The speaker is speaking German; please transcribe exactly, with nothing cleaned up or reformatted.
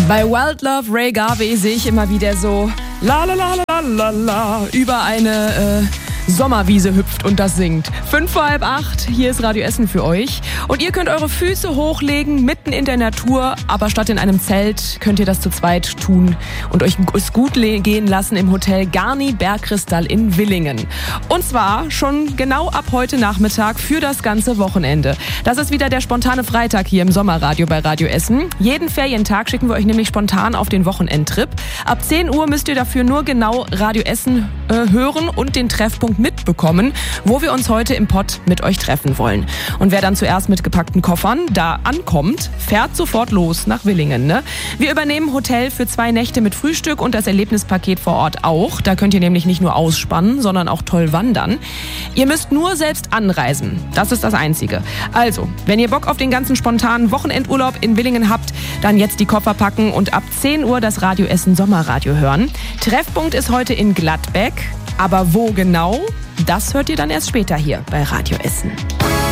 Bei Wild Love Ray Garvey sehe ich immer wieder so la la la la la la über eine äh, Sommerwiese hüpft und das singt. Fünf vor halb acht, hier ist Radio Essen für euch. Und ihr könnt eure Füße hochlegen, mitten in der Natur, aber statt in einem Zelt könnt ihr das zu zweit tun und euch es gut gehen lassen im Hotel Garni Bergkristall in Willingen. Und zwar schon genau ab heute Nachmittag für das ganze Wochenende. Das ist wieder der spontane Freitag hier im Sommerradio bei Radio Essen. Jeden Ferientag schicken wir euch nämlich spontan auf den Wochenendtrip. Ab zehn Uhr müsst ihr dafür nur genau Radio Essen äh, hören und den Treffpunkt mitbekommen, wo wir uns heute im Pott mit euch treffen wollen. Und wer dann zuerst mit gepackten Koffern da ankommt, fährt sofort los nach Willingen. Ne? Wir übernehmen Hotel für zwei Nächte mit Frühstück und das Erlebnispaket vor Ort auch. Da könnt ihr nämlich nicht nur ausspannen, sondern auch toll wandern. Ihr müsst nur selbst anreisen. Das ist das Einzige. Also, wenn ihr Bock auf den ganzen spontanen Wochenendurlaub in Willingen habt, dann jetzt die Koffer packen und ab zehn Uhr das Radio Essen Sommerradio hören. Treffpunkt ist heute in Gladbeck. Aber wo genau? Das hört ihr dann erst später hier bei Radio Essen.